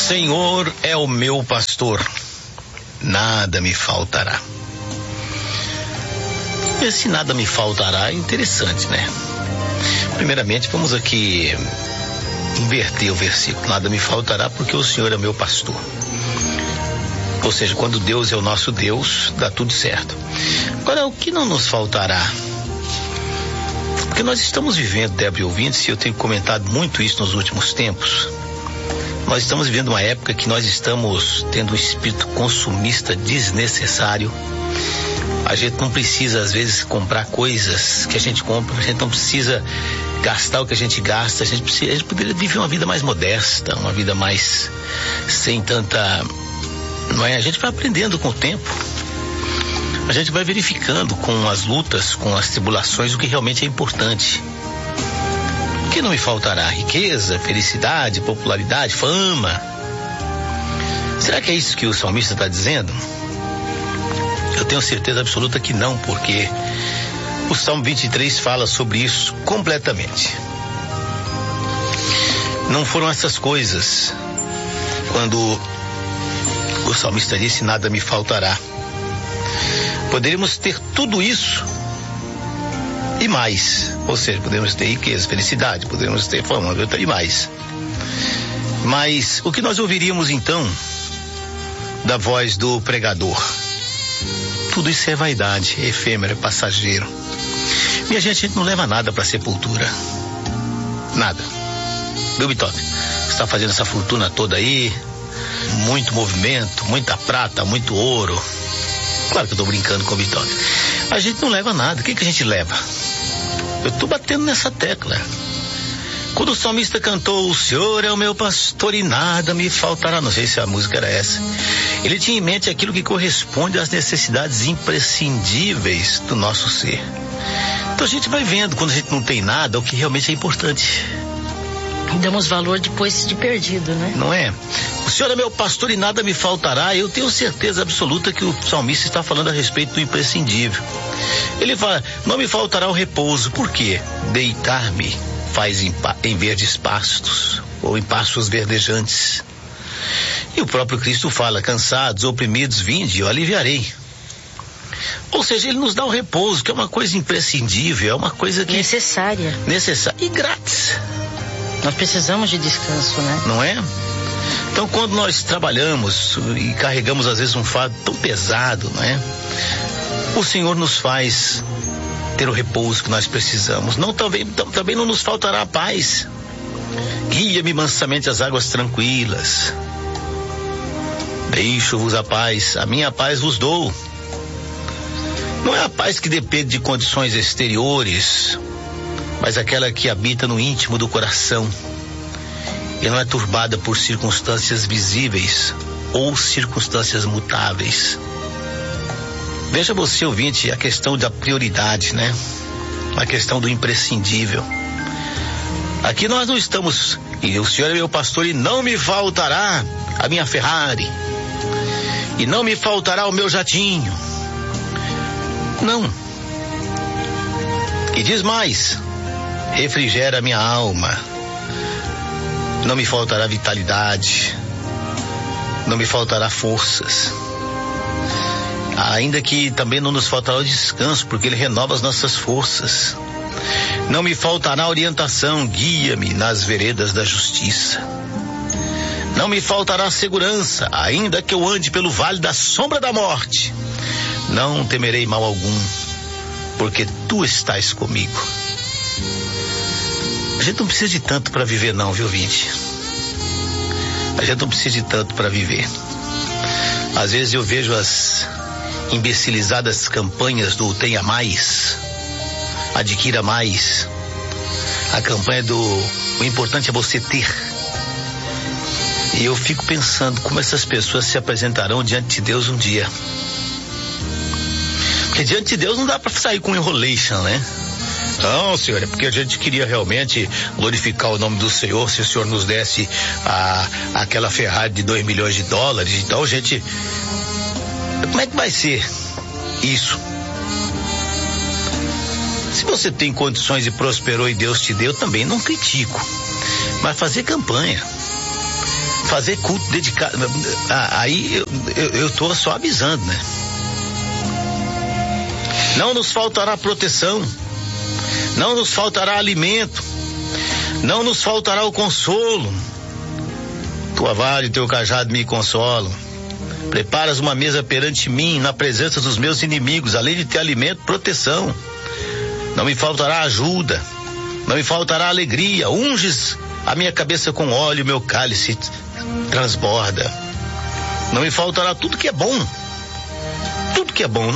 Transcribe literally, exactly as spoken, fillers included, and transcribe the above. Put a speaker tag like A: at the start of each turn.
A: Senhor é o meu pastor, nada me faltará. Esse nada me faltará é interessante, né? Primeiramente, vamos aqui inverter o versículo. Nada me faltará porque o Senhor é o meu pastor. Ou seja, quando Deus é o nosso Deus, dá tudo certo. Agora, o que não nos faltará? Porque nós estamos vivendo, Débora e ouvintes, e eu tenho comentado muito isso nos últimos tempos. Nós estamos vivendo uma época que nós estamos tendo um espírito consumista desnecessário. A gente não precisa, às vezes, comprar coisas que a gente compra, a gente não precisa gastar o que a gente gasta, a gente, precisa, a gente poderia viver uma vida mais modesta, uma vida mais sem tanta... Não é? A gente vai aprendendo com o tempo, a gente vai verificando com as lutas, com as tribulações, o que realmente é importante. O que não me faltará? Riqueza, felicidade, popularidade, fama. Será que é isso que o salmista está dizendo? Eu tenho certeza absoluta que não, porque o Salmo vinte e três fala sobre isso completamente. Não foram essas coisas. Quando o salmista disse, nada me faltará. Poderíamos ter tudo isso e mais. Ou seja, podemos ter riqueza, felicidade, podemos ter fama e mais. Mas o que nós ouviríamos então da voz do pregador? Tudo isso é vaidade, é efêmero, é passageiro. Minha gente, a gente não leva nada para a sepultura. Nada. Viu, Bitoque? Você está fazendo essa fortuna toda aí, muito movimento, muita prata, muito ouro. Claro que eu estou brincando com o Bitoque. A gente não leva nada. O que, que a gente leva? Eu estou batendo nessa tecla. Quando o salmista cantou, o Senhor é o meu pastor e nada me faltará, não sei se a música era essa, ele tinha em mente aquilo que corresponde às necessidades imprescindíveis do nosso ser. Então a gente vai vendo, quando a gente não tem nada, o que realmente é importante.
B: Damos valor depois de perdido, né?
A: Não é? O Senhor é meu pastor e nada me faltará. Eu tenho certeza absoluta que o salmista está falando a respeito do imprescindível. Ele fala, não me faltará o repouso. Por quê? Deitar-me faz em, em verdes pastos, ou em pastos verdejantes. E o próprio Cristo fala, cansados, oprimidos, vinde, eu aliviarei. Ou seja, ele nos dá o repouso, que é uma coisa imprescindível, é uma coisa que...
B: necessária.
A: Necessária e grátis.
B: Nós precisamos de descanso, né?
A: Não é? Então, quando nós trabalhamos e carregamos, às vezes, um fardo tão pesado, não é? O Senhor nos faz ter o repouso que nós precisamos. Não, também, também não nos faltará a paz. Guia-me mansamente às águas tranquilas. Deixo-vos a paz, a minha paz vos dou. Não é a paz que depende de condições exteriores, mas aquela que habita no íntimo do coração e não é turbada por circunstâncias visíveis ou circunstâncias mutáveis. Veja você, ouvinte, a questão da prioridade, né? A questão do imprescindível. Aqui nós não estamos, e o Senhor é meu pastor e não me faltará a minha Ferrari, e não me faltará o meu jatinho. Não. E diz mais, refrigera a minha alma, não me faltará vitalidade, não me faltará forças. Ainda que também não nos faltará o descanso, porque ele renova as nossas forças. Não me faltará orientação, guia-me nas veredas da justiça. Não me faltará segurança, ainda que eu ande pelo vale da sombra da morte. Não temerei mal algum, porque tu estás comigo. A gente não precisa de tanto para viver não, viu, vinte? A gente não precisa de tanto para viver. Às vezes eu vejo as imbecilizadas campanhas do tenha mais, adquira mais, a campanha do o importante é você ter. E eu fico pensando como essas pessoas se apresentarão diante de Deus um dia. Porque diante de Deus não dá para sair com enrolation, né? Não, Senhor, é porque a gente queria realmente glorificar o nome do Senhor. Se o Senhor nos desse a, aquela Ferrari de dois milhões de dólares, então a gente... Como é que vai ser isso? Se você tem condições e prosperou e Deus te deu, também não critico. Mas fazer campanha. fazer culto dedicado. Aí eu, eu, eu tô só avisando, né? Não nos faltará proteção, não nos faltará alimento, não nos faltará o consolo. Tua vara e teu cajado me consolam. Preparas uma mesa perante mim, na presença dos meus inimigos, além de ter alimento, proteção. Não me faltará ajuda, não me faltará alegria. Unges a minha cabeça com óleo, meu cálice transborda. Não me faltará tudo que é bom, tudo que é bom.